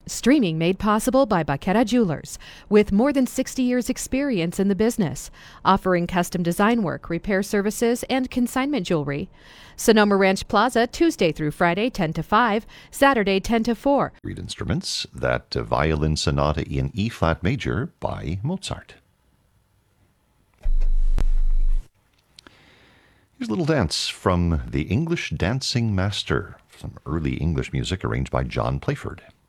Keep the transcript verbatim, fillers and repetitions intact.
Streaming made possible by Baqueta Jewelers, with more than sixty years experience in the business, offering custom design work, repair services, and consignment jewelry. Sonoma Ranch Plaza, Tuesday through Friday, ten to five, Saturday, ten to four. Reed Instruments, that uh, Violin Sonata in E-flat major by Mozart. Here's a little dance from the English Dancing Master, some early English music arranged by John Playford.